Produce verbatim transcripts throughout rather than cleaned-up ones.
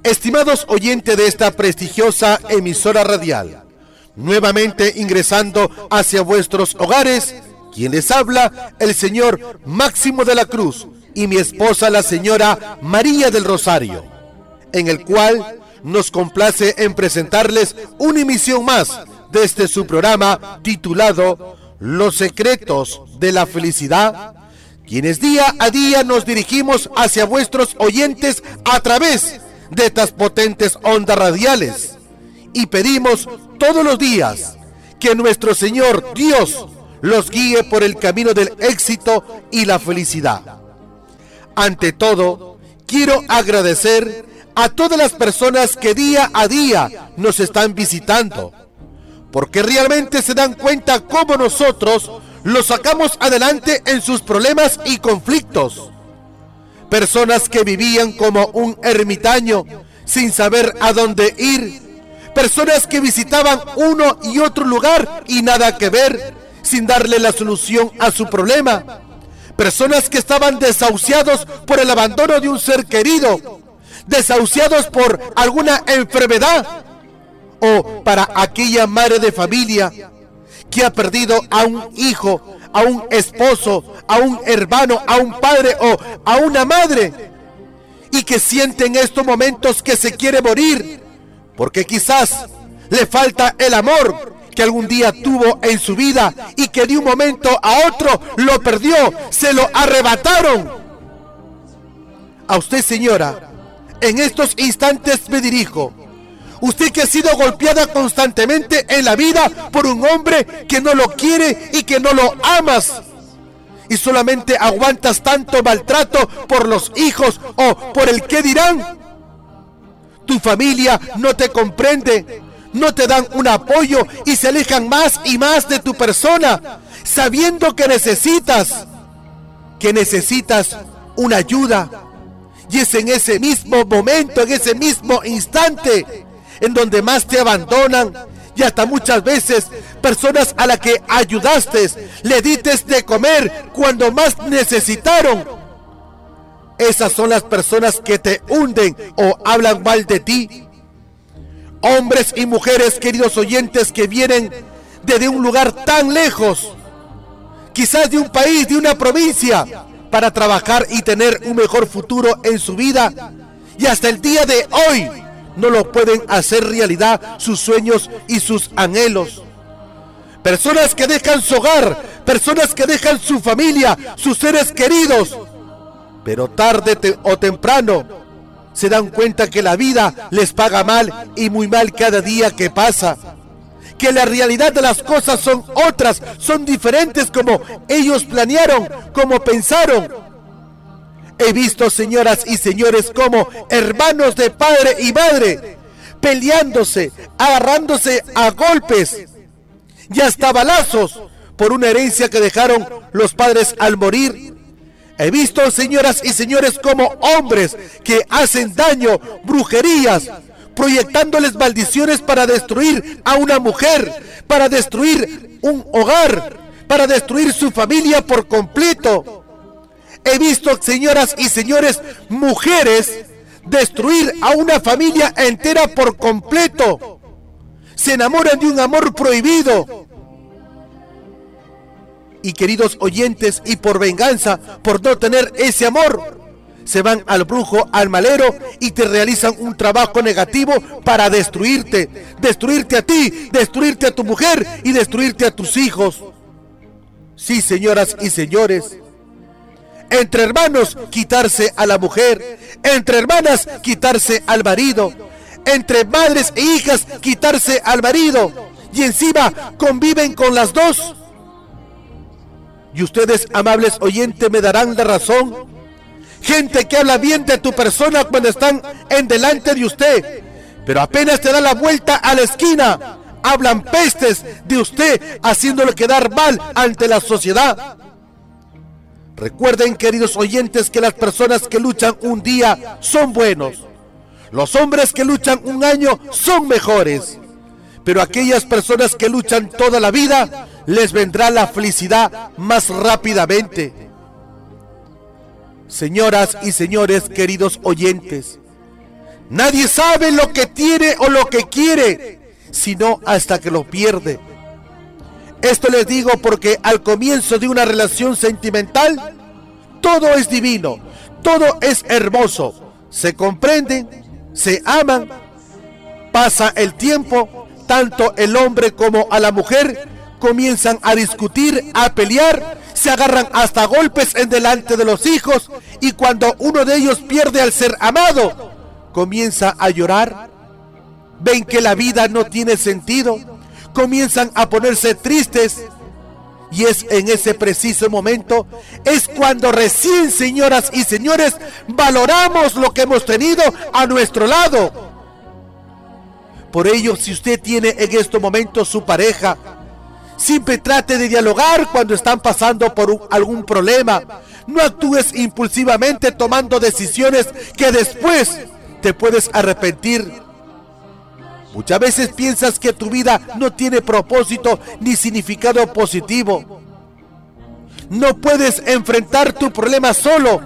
Estimados oyentes de esta prestigiosa emisora radial, nuevamente ingresando hacia vuestros hogares, quien les habla, el señor Máximo de la Cruz y mi esposa, la señora María del Rosario, en el cual nos complace en presentarles una emisión más de este su programa titulado Los secretos de la felicidad, quienes día a día nos dirigimos hacia vuestros oyentes a través de estas potentes ondas radiales, y pedimos todos los días que nuestro Señor Dios los guíe por el camino del éxito y la felicidad. Ante todo, quiero agradecer a todas las personas que día a día nos están visitando, porque realmente se dan cuenta cómo nosotros los sacamos adelante en sus problemas y conflictos. Personas que vivían como un ermitaño sin saber a dónde ir. Personas que visitaban uno y otro lugar y nada que ver, sin darle la solución a su problema. Personas que estaban desahuciados por el abandono de un ser querido, desahuciados por alguna enfermedad, o para aquella madre de familia que ha perdido a un hijo, a un esposo, a un hermano, a un padre o a una madre, y que siente en estos momentos que se quiere morir, porque quizás le falta el amor que algún día tuvo en su vida y que de un momento a otro lo perdió, se lo arrebataron. A usted, señora, en estos instantes me dirijo. Usted que ha sido golpeada constantemente en la vida por un hombre que no lo quiere y que no lo amas, y solamente aguantas tanto maltrato por los hijos o por el qué dirán. Tu familia no te comprende, no te dan un apoyo y se alejan más y más de tu persona, sabiendo que necesitas, que necesitas una ayuda. Y es en ese mismo momento, en ese mismo instante, en donde más te abandonan, y hasta muchas veces personas a las que ayudaste, le dites de comer cuando más necesitaron. Esas son las personas que te hunden o hablan mal de ti. Hombres y mujeres, queridos oyentes, que vienen desde un lugar tan lejos, quizás de un país, de una provincia, para trabajar y tener un mejor futuro en su vida, y hasta el día de hoy no lo pueden hacer realidad sus sueños y sus anhelos. Personas que dejan su hogar, personas que dejan su familia, sus seres queridos, pero tarde te o temprano se dan cuenta que la vida les paga mal y muy mal cada día que pasa. Que la realidad de las cosas son otras, son diferentes como ellos planearon, como pensaron. He visto, señoras y señores, como hermanos de padre y madre peleándose, agarrándose a golpes y hasta balazos por una herencia que dejaron los padres al morir. He visto, señoras y señores, como hombres que hacen daño, brujerías, proyectándoles maldiciones para destruir a una mujer, para destruir un hogar, para destruir su familia por completo. He visto, señoras y señores, mujeres destruir a una familia entera por completo. Se enamoran de un amor prohibido. Y queridos oyentes, y por venganza, por no tener ese amor, se van al brujo, al malero, y te realizan un trabajo negativo para destruirte, destruirte a ti, destruirte a tu mujer y destruirte a tus hijos. Sí, señoras y señores, entre hermanos quitarse a la mujer, entre hermanas quitarse al marido, entre madres e hijas quitarse al marido, y encima conviven con las dos. Y ustedes, amables oyentes, me darán la razón. Gente que habla bien de tu persona cuando están en delante de usted, pero apenas te da la vuelta a la esquina, hablan pestes de usted, haciéndole quedar mal ante la sociedad. Recuerden, queridos oyentes, que las personas que luchan un día son buenos. Los hombres que luchan un año son mejores. Pero aquellas personas que luchan toda la vida, les vendrá la felicidad más rápidamente. Señoras y señores, queridos oyentes, Nadie sabe lo que tiene o lo que quiere, sino hasta que lo pierde. Esto les digo porque al comienzo de una relación sentimental, todo es divino, todo es hermoso. Se comprenden, se aman, pasa el tiempo, tanto el hombre como a la mujer comienzan a discutir, a pelear, se agarran hasta golpes en delante de los hijos, y cuando uno de ellos pierde al ser amado, comienza a llorar. Ven que la vida no tiene sentido, comienzan a ponerse tristes, y es en ese preciso momento, es cuando recién, señoras y señores, valoramos lo que hemos tenido a nuestro lado. Por ello, si usted tiene en estos momentos su pareja, siempre trate de dialogar cuando están pasando por un, algún problema. No actúes impulsivamente tomando decisiones que después te puedes arrepentir. Muchas veces piensas que tu vida no tiene propósito ni significado positivo. No puedes enfrentar tu problema solo.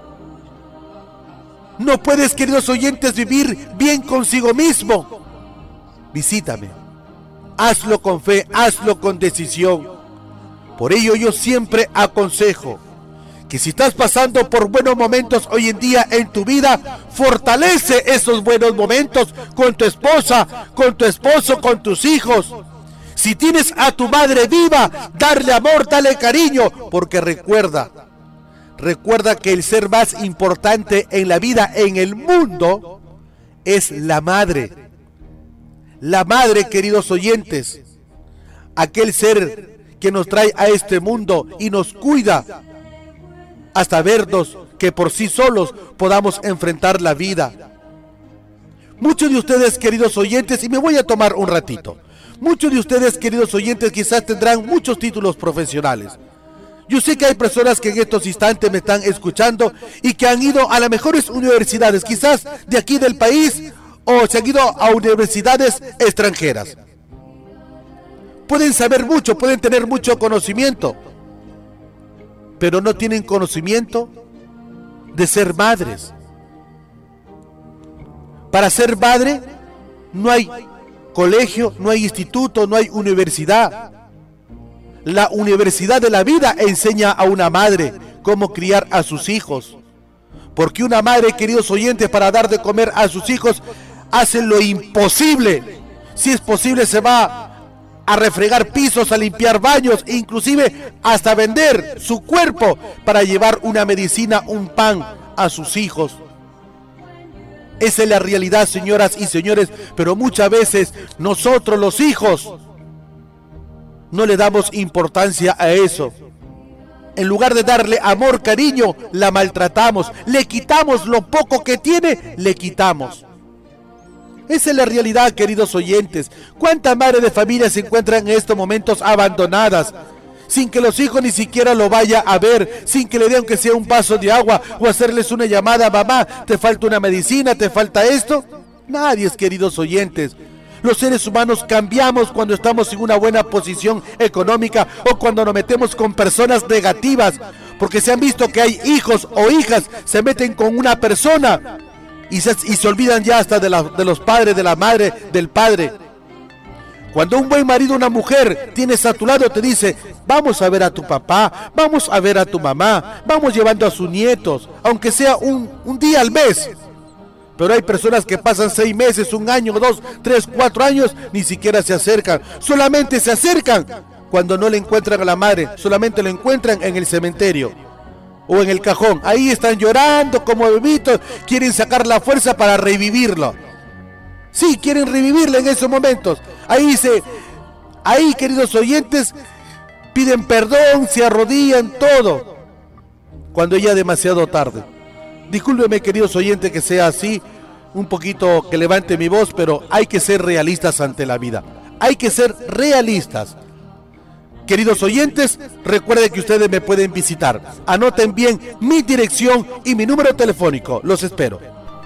No puedes, queridos oyentes, vivir bien consigo mismo. Visítame. Hazlo con fe, hazlo con decisión. Por ello yo siempre aconsejo que si estás pasando por buenos momentos hoy en día en tu vida, fortalece esos buenos momentos con tu esposa, con tu esposo, con tus hijos. Si tienes a tu madre viva, darle amor, dale cariño, porque recuerda, recuerda que el ser más importante en la vida, en el mundo, es la madre. La madre, queridos oyentes, aquel ser que nos trae a este mundo y nos cuida hasta vernos que por sí solos podamos enfrentar la vida. Muchos de ustedes, queridos oyentes, y me voy a tomar un ratito, muchos de ustedes, queridos oyentes, quizás tendrán muchos títulos profesionales. Yo sé que hay personas que en estos instantes me están escuchando y que han ido a las mejores universidades, quizás de aquí del país, o se han ido a universidades extranjeras. Pueden saber mucho, pueden tener mucho conocimiento, pero no tienen conocimiento de ser madres. Para ser madre no hay colegio, no hay instituto, no hay universidad. La universidad de la vida enseña a una madre cómo criar a sus hijos. Porque una madre, queridos oyentes, para dar de comer a sus hijos, hace lo imposible. Si es posible, se va a refregar pisos, a limpiar baños, e inclusive hasta vender su cuerpo para llevar una medicina, un pan a sus hijos. Esa es la realidad, señoras y señores, pero muchas veces nosotros los hijos no le damos importancia a eso. En lugar de darle amor, cariño, la maltratamos, le quitamos lo poco que tiene, le quitamos. Esa es la realidad, queridos oyentes. ¿Cuántas madres de familia se encuentran en estos momentos abandonadas, sin que los hijos ni siquiera lo vayan a ver, sin que le den aunque sea un vaso de agua o hacerles una llamada? Mamá, ¿te falta una medicina? ¿Te falta esto? Nadie, queridos oyentes. Los seres humanos cambiamos cuando estamos en una buena posición económica o cuando nos metemos con personas negativas, porque se han visto que hay hijos o hijas se meten con una persona y se, y se olvidan ya hasta de, la, de los padres, de la madre, del padre. Cuando un buen marido, una mujer tienes a tu lado, te dice: vamos a ver a tu papá, vamos a ver a tu mamá, vamos llevando a sus nietos, aunque sea un, un día al mes. Pero hay personas que pasan seis meses, un año, dos, tres, cuatro años, ni siquiera se acercan. Solamente se acercan cuando no le encuentran a la madre, solamente lo encuentran en el cementerio o en el cajón. Ahí están llorando como bebitos, quieren sacar la fuerza para revivirlo. Sí, quieren revivirlo en esos momentos. Ahí se, ahí, queridos oyentes, piden perdón, se arrodillan, todo, cuando ya es demasiado tarde. Discúlpeme, queridos oyentes, que sea así, un poquito que levante mi voz, pero hay que ser realistas ante la vida. Hay que ser realistas. Queridos oyentes, recuerden que ustedes me pueden visitar. Anoten bien mi dirección y mi número telefónico. Los espero.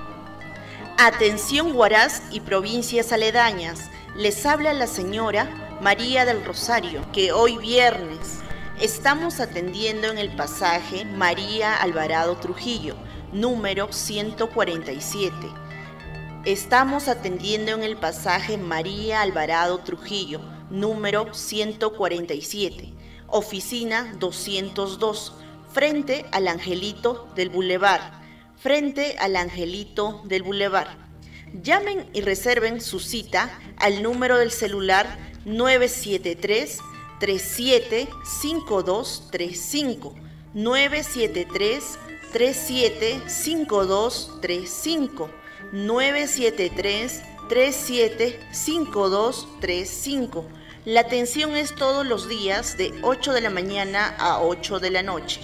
Atención, Huaraz y provincias aledañas. Les habla la señora María del Rosario, que hoy viernes estamos atendiendo en el pasaje María Alvarado Trujillo, número ciento cuarenta y siete. Estamos atendiendo en el pasaje María Alvarado Trujillo, número ciento cuarenta y siete, oficina doscientos dos, frente al Angelito del Boulevard, frente al Angelito del Boulevard. Llamen y reserven su cita al número del celular nueve siete tres, tres siete cinco dos tres cinco, nueve siete tres, tres siete cinco dos tres cinco, nueve siete tres, tres siete cinco dos tres cinco. La atención es todos los días de ocho de la mañana a ocho de la noche.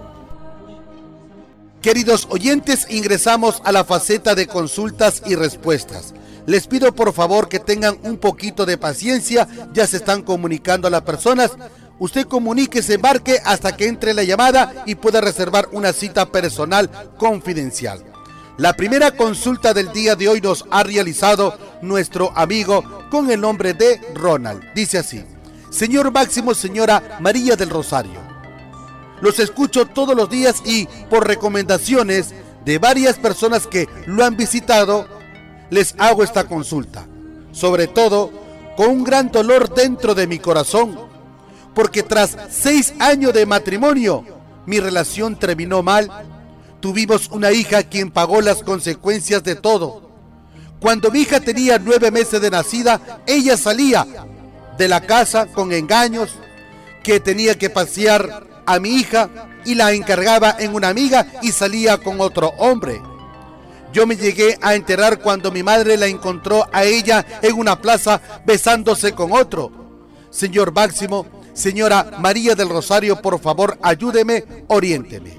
Queridos oyentes, ingresamos a la faceta de consultas y respuestas. Les pido por favor que tengan un poquito de paciencia, ya se están comunicando a las personas. Usted comuníquese, marque hasta que entre la llamada y pueda reservar una cita personal confidencial. La primera consulta del día de hoy nos ha realizado nuestro amigo con el nombre de Ronald. Dice así: Señor Máximo, señora María del Rosario, los escucho todos los días y por recomendaciones de varias personas que lo han visitado, les hago esta consulta, sobre todo con un gran dolor dentro de mi corazón, porque tras seis años de matrimonio, mi relación terminó mal. Tuvimos una hija quien pagó las consecuencias de todo. Cuando mi hija tenía nueve meses de nacida, ella salía de la casa con engaños, que tenía que pasear a mi hija y la encargaba en una amiga y salía con otro hombre. Yo me llegué a enterar cuando mi madre la encontró a ella en una plaza besándose con otro. Señor Máximo, señora María del Rosario, por favor, ayúdeme, oriénteme.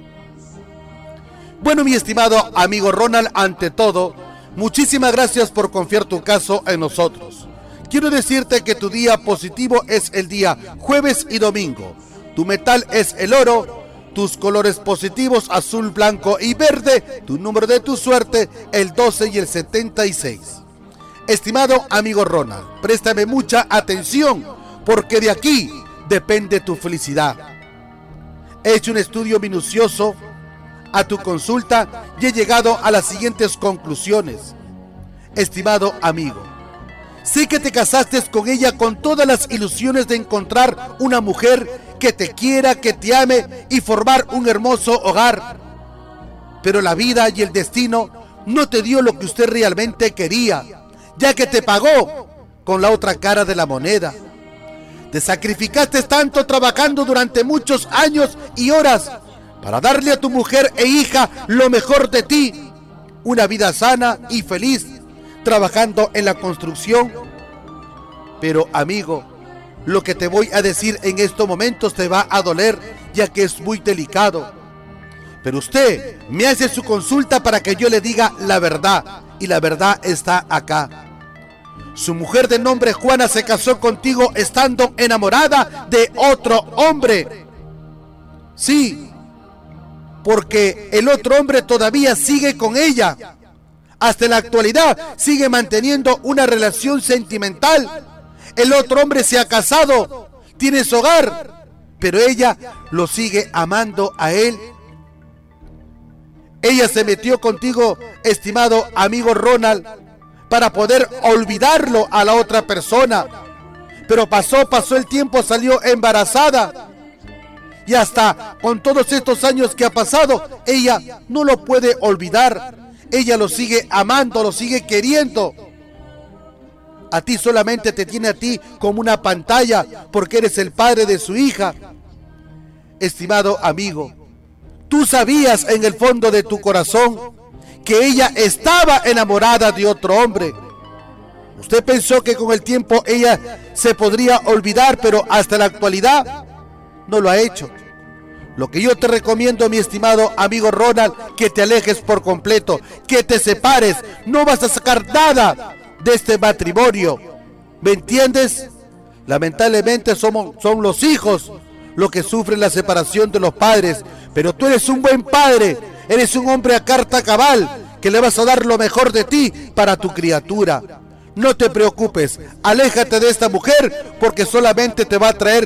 Bueno, mi estimado amigo Ronald, ante todo, muchísimas gracias por confiar tu caso en nosotros. Quiero decirte que tu día positivo es el día jueves y domingo. Tu metal es el oro, tus colores positivos azul, blanco y verde, tu número de tu suerte el doce y el setenta y seis. Estimado amigo Ronald, préstame mucha atención porque de aquí depende tu felicidad. He hecho un estudio minucioso a tu consulta y he llegado a las siguientes conclusiones. Estimado amigo, sé que te casaste con ella con todas las ilusiones de encontrar una mujer que te quiera, que te ame y formar un hermoso hogar. Pero la vida y el destino no te dio lo que usted realmente quería, ya que te pagó con la otra cara de la moneda. Te sacrificaste tanto trabajando durante muchos años y horas para darle a tu mujer e hija lo mejor de ti, una vida sana y feliz, trabajando en la construcción. Pero amigo, lo que te voy a decir en estos momentos te va a doler, ya que es muy delicado. Pero usted me hace su consulta para que yo le diga la verdad, y la verdad está acá. Su mujer de nombre Juana se casó contigo estando enamorada de otro hombre. Sí, porque el otro hombre todavía sigue con ella. Hasta la actualidad sigue manteniendo una relación sentimental. El otro hombre se ha casado, tiene su hogar, pero ella lo sigue amando a él. Ella se metió contigo, estimado amigo Ronald, para poder olvidarlo a la otra persona. Pero pasó, pasó el tiempo, salió embarazada. Y hasta con todos estos años que ha pasado, ella no lo puede olvidar. Ella lo sigue amando, lo sigue queriendo. A ti solamente te tiene a ti como una pantalla porque eres el padre de su hija. Estimado amigo, tú sabías en el fondo de tu corazón que ella estaba enamorada de otro hombre. Usted pensó que con el tiempo ella se podría olvidar, pero hasta la actualidad no lo ha hecho. Lo que yo te recomiendo, mi estimado amigo Ronald, que te alejes por completo, que te separes. No vas a sacar nada de este matrimonio, ¿me entiendes? Lamentablemente somos, son los hijos los que sufren la separación de los padres, pero tú eres un buen padre, eres un hombre a carta cabal, que le vas a dar lo mejor de ti para tu criatura. No te preocupes, aléjate de esta mujer porque solamente te va a traer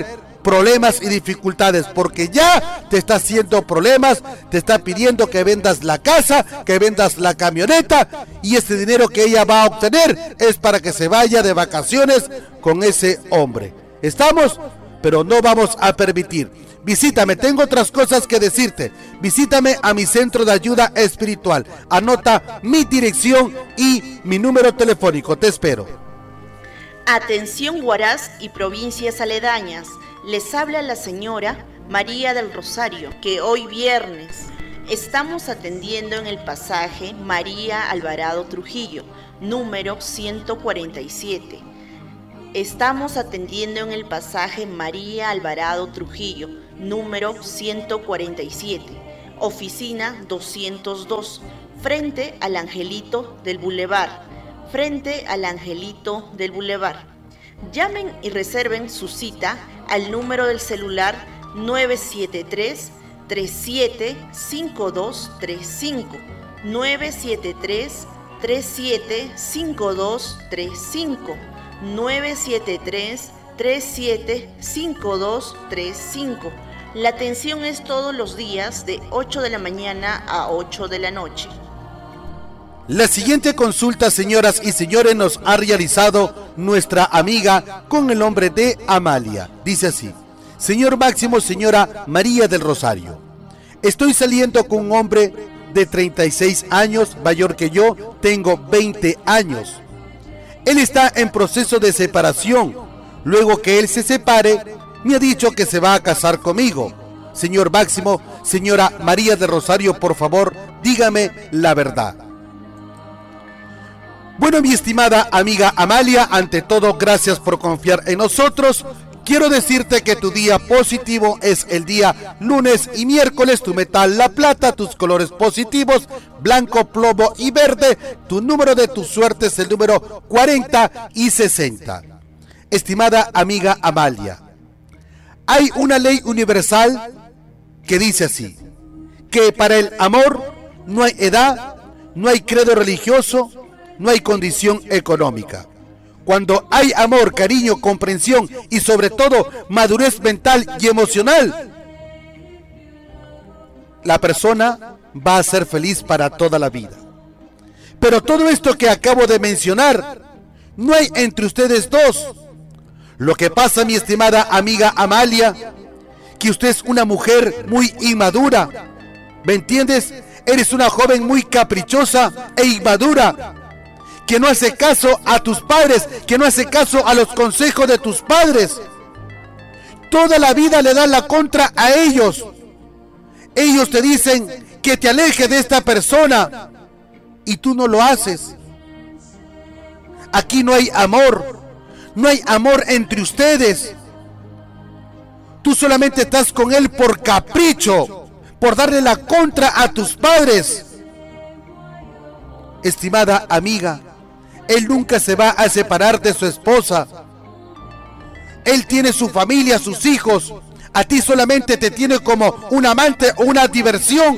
problemas y dificultades, porque ya te está haciendo problemas, te está pidiendo que vendas la casa, que vendas la camioneta, y ese dinero que ella va a obtener es para que se vaya de vacaciones con ese hombre. ¿Estamos? Pero no vamos a permitir. Visítame, tengo otras cosas que decirte. Visítame a mi centro de ayuda espiritual. Anota mi dirección y mi número telefónico. Te espero. Atención Huaraz y provincias aledañas. Les habla la señora María del Rosario, que hoy viernes estamos atendiendo en el pasaje María Alvarado Trujillo, número ciento cuarenta y siete. Estamos atendiendo en el pasaje María Alvarado Trujillo, número ciento cuarenta y siete, oficina doscientos dos, frente al Angelito del Boulevard, frente al Angelito del Boulevard. Llamen y reserven su cita al número del celular nueve siete tres, tres siete cinco dos tres cinco, nueve siete tres, tres siete cinco dos tres cinco, nueve siete tres, tres siete cinco dos tres cinco. La atención es todos los días de ocho de la mañana a ocho de la noche. La siguiente consulta, señoras y señores, nos ha realizado nuestra amiga con el nombre de Amalia. Dice así: señor Máximo, señora María del Rosario, estoy saliendo con un hombre de treinta y seis años, mayor que yo, tengo veinte años. Él está en proceso de separación. Luego que él se separe, me ha dicho que se va a casar conmigo. Señor Máximo, señora María del Rosario, por favor, dígame la verdad. Bueno, mi estimada amiga Amalia, ante todo, gracias por confiar en nosotros. Quiero decirte que tu día positivo es el día lunes y miércoles, tu metal la plata, tus colores positivos, blanco, plomo y verde. Tu número de tu suerte es el número cuarenta y sesenta. Estimada amiga Amalia, hay una ley universal que dice así, que para el amor no hay edad, no hay credo religioso, no hay condición económica. Cuando hay amor, cariño, comprensión y sobre todo madurez mental y emocional, la persona va a ser feliz para toda la vida. Pero todo esto que acabo de mencionar, no hay entre ustedes dos. Lo que pasa, mi estimada amiga Amalia, que usted es una mujer muy inmadura. ¿Me entiendes? Eres una joven muy caprichosa e inmadura, que no hace caso a tus padres, que no hace caso a los consejos de tus padres. Toda la vida le dan la contra a ellos. Ellos te dicen que te alejes de esta persona y tú no lo haces. Aquí no hay amor, no hay amor entre ustedes. Tú solamente estás con él por capricho, por darle la contra a tus padres. Estimada amiga, él nunca se va a separar de su esposa. Él tiene su familia, sus hijos. A ti solamente te tiene como un amante o una diversión.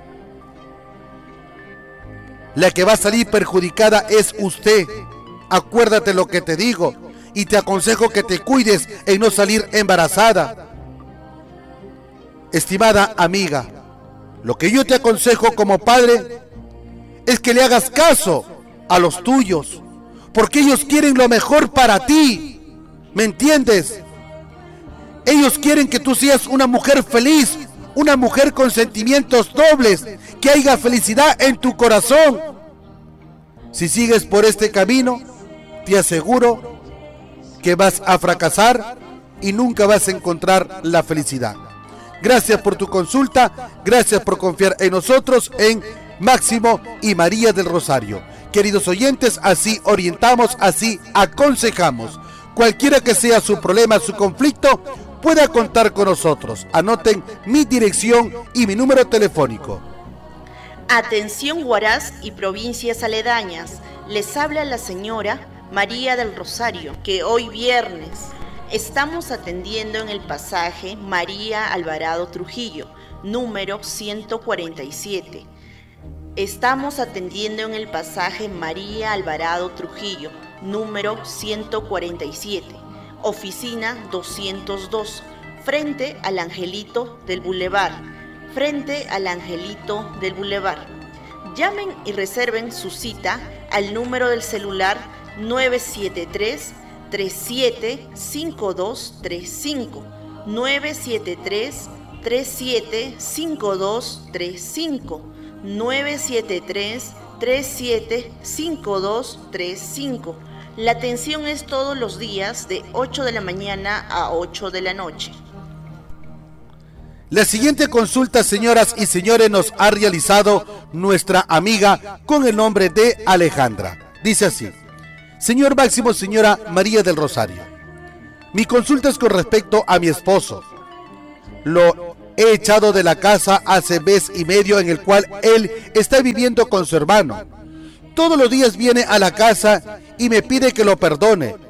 La que va a salir perjudicada es usted. Acuérdate lo que te digo y te aconsejo que te cuides en no salir embarazada. Estimada amiga, lo que yo te aconsejo como padre es que le hagas caso a los tuyos, porque ellos quieren lo mejor para ti. ¿Me entiendes? Ellos quieren que tú seas una mujer feliz, una mujer con sentimientos nobles, que haya felicidad en tu corazón. Si sigues por este camino, te aseguro que vas a fracasar y nunca vas a encontrar la felicidad. Gracias por tu consulta, gracias por confiar en nosotros, en Máximo y María del Rosario. Queridos oyentes, así orientamos, así aconsejamos. Cualquiera que sea su problema, su conflicto, pueda contar con nosotros. Anoten mi dirección y mi número telefónico. Atención Huaraz y provincias aledañas. Les habla la señora María del Rosario, que hoy viernes estamos atendiendo en el pasaje María Alvarado Trujillo, número ciento cuarenta y siete. Estamos atendiendo en el pasaje María Alvarado Trujillo, número ciento cuarenta y siete, oficina doscientos dos, frente al Angelito del Boulevard, frente al Angelito del Boulevard. Llamen y reserven su cita al número del celular nueve siete tres, tres siete cinco dos tres cinco, nueve siete tres, tres siete cinco dos tres cinco, nueve siete tres, tres siete cinco dos tres cinco. La atención es todos los días de ocho de la mañana a ocho de la noche. La siguiente consulta, señoras y señores, nos ha realizado nuestra amiga con el nombre de Alejandra. Dice así: señor Máximo, señora María del Rosario, mi consulta es con respecto a mi esposo. Lo he echado de la casa hace mes y medio, en el cual él está viviendo con su hermano. Todos los días viene a la casa y me pide que lo perdone,